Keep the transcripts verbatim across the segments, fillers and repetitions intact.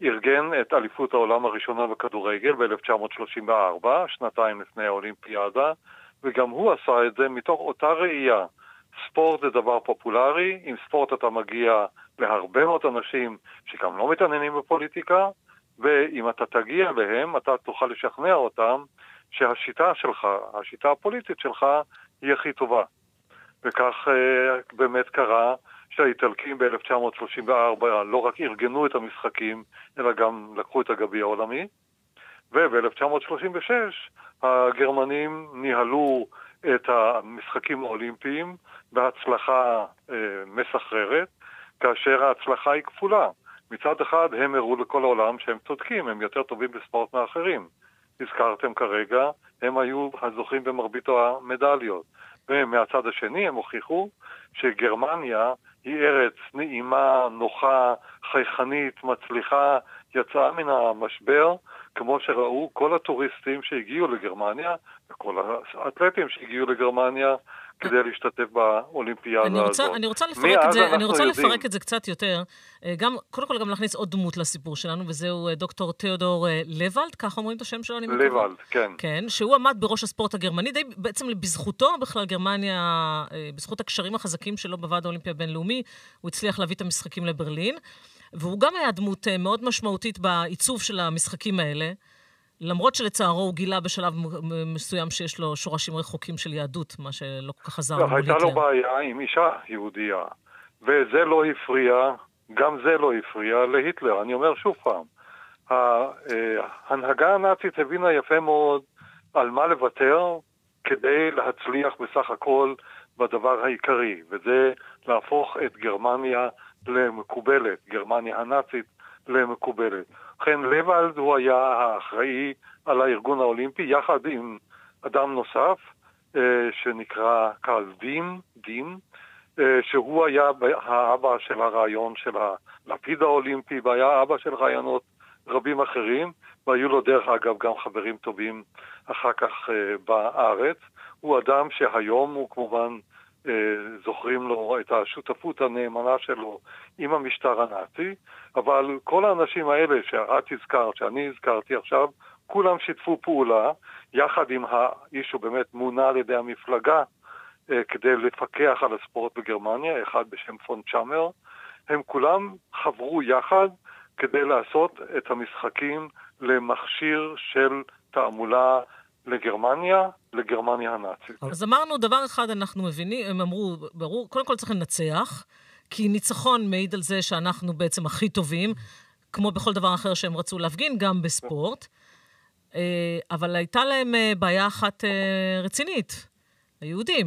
ארגן את אליפות העולם הראשונה בכדורגל ב-אלף תשע מאות שלושים וארבע, שנתיים לפני האולימפיאדה, וגם הוא עשה את זה מתוך אותה ראייה. ספורט זה דבר פופולרי, עם ספורט אתה מגיע להרבה מאוד אנשים שגם לא מתעניינים בפוליטיקה, ואם אתה תגיע אליהם, אתה תוכל לשכנע אותם שהשיטה שלך, השיטה הפוליטית שלך, היא הכי טובה. וכך uh, באמת קרה שהאיטלקים ב-אלף תשע מאות שלושים וארבע לא רק ארגנו את המשחקים, אלא גם לקחו את הגביע העולמי. וב-אלף תשע מאות שלושים ושש הגרמנים ניהלו את המשחקים האולימפיים בהצלחה uh, מסחררת, כאשר ההצלחה היא כפולה. מצד אחד הם הראו לכל העולם שהם צודקים, הם יותר טובים בספורט מאחרים. הזכרתם כרגע, הם היו הזוכים במרבית המדליות. ומהצד השני הם הוכיחו שגרמניה היא ארץ נעימה, נוחה, חייכנית, מצליחה, יצאה מן המשבר, כמו שראו כל הטוריסטים שהגיעו לגרמניה, וכל האתלטים שהגיעו לגרמניה, כדי להשתתף באולימפיאדה אני רוצה, הזאת. אני רוצה לפרק את זה, אני רוצה יודעים... לפרק את זה קצת יותר. גם, קודם כל גם להכניס עוד דמות לסיפור שלנו, וזהו דוקטור תיאודור לבלד, כך אומרים את השם שלו, אני מקווה. לבלד, כן. כן, שהוא עמד בראש הספורט הגרמני, די בעצם בזכותו בכלל גרמניה, בזכות הקשרים החזקים שלו בוועד האולימפי הבינלאומי, הוא הצליח להביא את המשחקים לברלין, והוא גם היה דמות מאוד משמעותית בעיצוב של המשחקים האלה, למרות שלצערו הוא גילה בשלב מסוים שיש לו שורשים רחוקים של יהדות, מה שלא כל כך עזר לו היטלר. הייתה לו בעיה עם אישה יהודייה, וזה לא הפריע, גם זה לא הפריע להיטלר. אני אומר שוב פעם, ההנהגה הנאצית הבינה יפה מאוד על מה לוותר כדי להצליח בסך הכל בדבר העיקרי, וזה להפוך את גרמניה למקובלת, גרמניה הנאצית למקובלת. לכן לבלד הוא היה האחראי על הארגון האולימפי, יחד עם אדם נוסף, שנקרא קרל דים, דים, שהוא היה האבא של הרעיון של הלפיד האולימפי, והיה אבא של רעיונות רבים אחרים, והיו לו דרך אגב גם חברים טובים אחר כך בארץ. הוא אדם שהיום הוא כמובן זוכרים לו את השותפות הנאמנה שלו עם המשטר הנאצי, אבל כל האנשים האלה שאת הזכרת, שאני הזכרתי עכשיו, כולם שיתפו פעולה, יחד עם האיש שהוא באמת מונה על ידי המפלגה כדי לפקח על הספורט בגרמניה, אחד בשם פון צ'אמר. הם כולם חברו יחד כדי לעשות את המשחקים למכשיר של תעמולה לגרמניה, לגרמניה הנאצית. אז אמרנו דבר אחד, אנחנו מבינים, הם אמרו, ברור, קודם כל צריך לנצח, כי ניצחון מעיד על זה שאנחנו בעצם הכי טובים, כמו בכל דבר אחר שהם רצו להפגין, גם בספורט. אבל הייתה להם בעיה אחת רצינית, היהודים.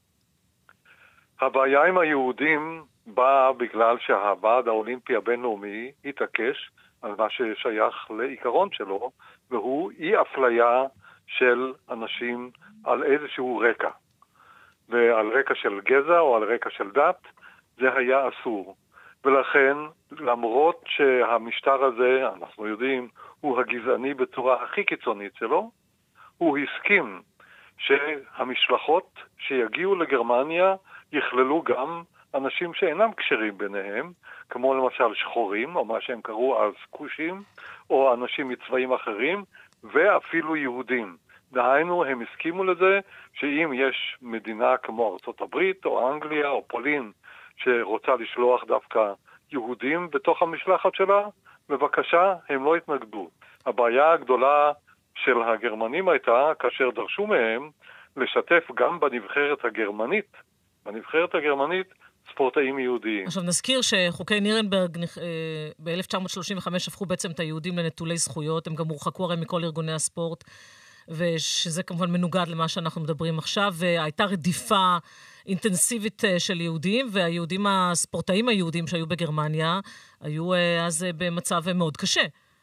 הבעיה עם היהודים באה בגלל שהוועד האולימפי הבינלאומי התעקש על מה ששייך לעיקרון שלו, והוא אי אפליה של אנשים על איזשהו רקע. ועל רקע של גזע או על רקע של דת, זה היה אסור. ולכן, למרות שהמשטר הזה, אנחנו יודעים, הוא הגזעני בצורה הכי קיצונית שלו, הוא הסכים שהמשלחות שיגיעו לגרמניה יכללו גם אנשים שאינם קשרים ביניהם, כמו למשל שחורים, או מה שהם קראו אז כושים, או אנשים מצבעים אחרים, ואפילו יהודים. דהיינו, הם הסכימו לזה שאם יש מדינה כמו ארצות הברית, או אנגליה, או פולין, שרוצה לשלוח דווקא יהודים בתוך המשלחת שלה, בבקשה, הם לא התנגדו. הבעיה הגדולה של הגרמנים הייתה, כאשר דרשו מהם, לשתף גם בנבחרת הגרמנית, בנבחרת הגרמנית, ספורטאים יהודיים. עכשיו נזכיר שחוקי נירנברג ב-אלף תשע מאות שלושים וחמש הפכו בעצם את היהודים לנטולי זכויות, הם גם הורחקו הרי מכל ארגוני הספורט, ושזה כמובן מנוגד למה שאנחנו מדברים עכשיו, והייתה רדיפה אינטנסיבית של יהודים, והיהודים, הספורטאים היהודים שהיו בגרמניה, היו אז במצב מאוד קשה.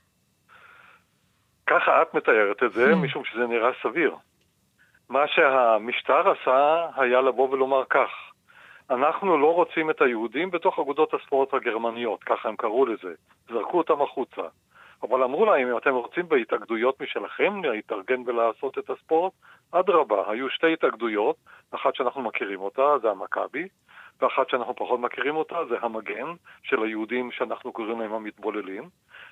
ככה את מתארת את זה, משום שזה נראה סביר. מה שהמשטר עשה היה לבוא ולומר כך, אנחנו לא רוצים את היהודים בתוך אגודות הספורט הגרמניות, ככה הם קראו לזה, זרקו אותם החוצה. אבל אמרו להם, אם אתם רוצים בהתאגדויות משלכם להתארגן ולעשות את הספורט, אדרבה, היו שתי התאגדויות, אחת שאנחנו מכירים אותה, זה המכבי, ואחת שאנחנו פחות מכירים אותה, זה המגן של היהודים שאנחנו קוראים להם המתבוללים,